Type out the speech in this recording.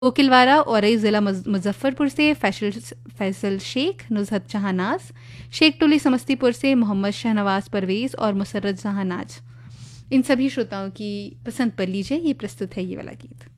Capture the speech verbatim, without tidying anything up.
कोकिलवारा औरई ज़िला मुज- मुजफ्फरपुर से फैसल फैसल शेख, नुजहत जहानाज, शेख टोली समस्तीपुर से मोहम्मद शहनवाज परवेज़ और मुसर्रत जहानाज। इन सभी श्रोताओं की पसंद पर लीजिए, ये प्रस्तुत है ये वाला गीत।